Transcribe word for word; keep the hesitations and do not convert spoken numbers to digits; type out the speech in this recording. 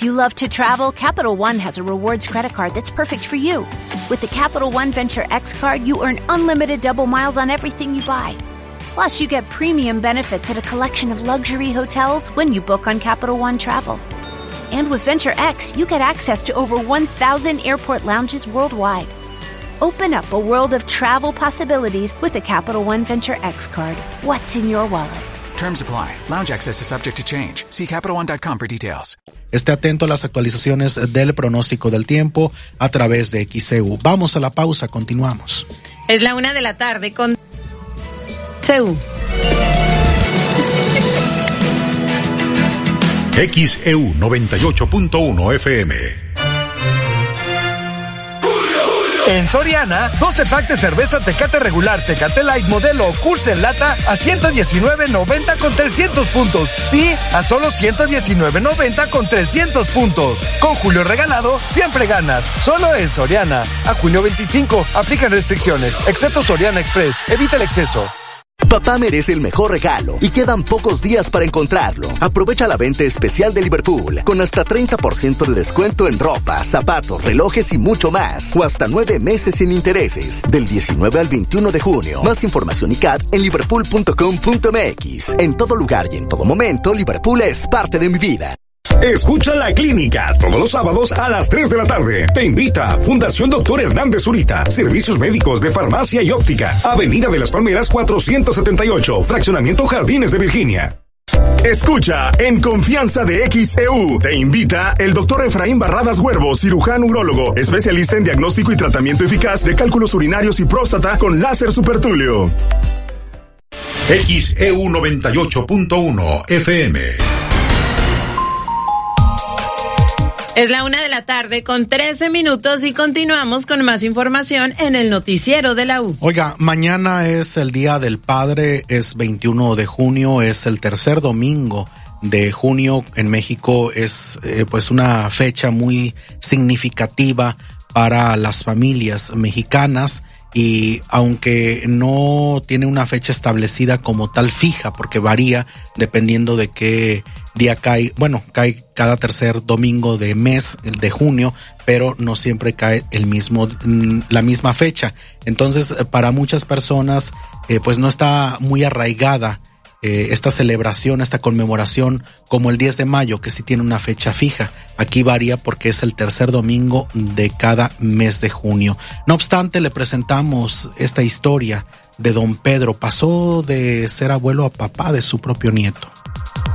If you love to travel, Capital One has a rewards credit card that's perfect for you. With the Capital One Venture X card, you earn unlimited double miles on everything you buy. Plus, you get premium benefits at a collection of luxury hotels when you book on Capital One Travel. And with Venture X, you get access to over one thousand airport lounges worldwide. Open up a world of travel possibilities with the Capital One Venture X card. What's in your wallet? Terms apply. Lounge access is subject to change. See Capital One dot com for details. Esté atento a las actualizaciones del pronóstico del tiempo a través de X E U. Vamos a la pausa, continuamos. Es la una de la tarde con C E U. X E U noventa y ocho punto uno F M. En Soriana, doce pack de cerveza Tecate regular, Tecate Light modelo Curse en lata a ciento diecinueve noventa con trescientos puntos. Sí, a solo ciento diecinueve noventa con trescientos puntos. Con Julio regalado, siempre ganas. Solo en Soriana. A junio veinticinco, aplican restricciones, excepto Soriana Express. Evita el exceso. Papá merece el mejor regalo y quedan pocos días para encontrarlo. Aprovecha la venta especial de Liverpool con hasta treinta por ciento de descuento en ropa, zapatos, relojes y mucho más. O hasta nueve meses sin intereses. Del diecinueve al veintiuno de junio. Más información y C A D en liverpool punto com punto m x. En todo lugar y en todo momento, Liverpool es parte de mi vida. Escucha La Clínica todos los sábados a las tres de la tarde. Te invita Fundación Doctor Hernández Zurita. Servicios médicos de farmacia y óptica. Avenida de las Palmeras cuatrocientos setenta y ocho. Fraccionamiento Jardines de Virginia. Escucha En Confianza de X E U. Te invita el doctor Efraín Barradas Huervo, cirujano urólogo, especialista en diagnóstico y tratamiento eficaz de cálculos urinarios y próstata con láser supertulio. X E U noventa y ocho punto uno F M. Es la una de la tarde con trece minutos y continuamos con más información en el noticiero de la U. Oiga, mañana es el Día del Padre, es veintiuno de junio, es el tercer domingo de junio en México, es eh, pues una fecha muy significativa para las familias mexicanas. Y aunque no tiene una fecha establecida como tal fija, porque varía dependiendo de qué día cae, bueno, cae cada tercer domingo de mes de junio, pero no siempre cae el mismo, la misma fecha. Entonces, para muchas personas, eh, pues no está muy arraigada eh, esta celebración, esta conmemoración, como el diez de mayo, que sí tiene una fecha fija. Aquí varía porque es el tercer domingo de cada mes de junio. No obstante, le presentamos esta historia de don Pedro. Pasó de ser abuelo a papá de su propio nieto.